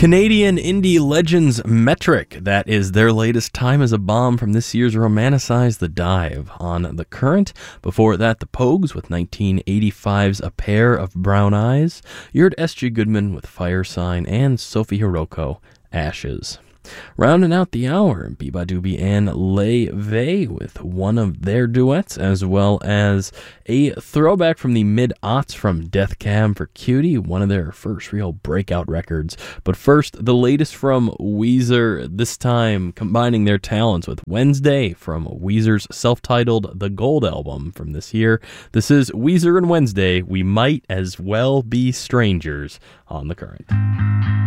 Canadian indie legends Metric. That is their latest Time as a Bomb from this year's Romanticize the Dive on The Current. Before that, The Pogues with 1985's A Pair of Brown Eyes. You heard S.G. Goodman with Fire Sign and Sophie Hiroko, Ashes. Rounding out the hour, Biba Doobie and Lay Vey with one of their duets, as well as a throwback from the mid-aughts from Death Cab for Cutie, one of their first real breakout records. But first, the latest from Weezer, this time combining their talents with Wednesday from Weezer's self-titled The Gold album from this year. This is Weezer and Wednesday, We Might As Well Be Strangers on The Current.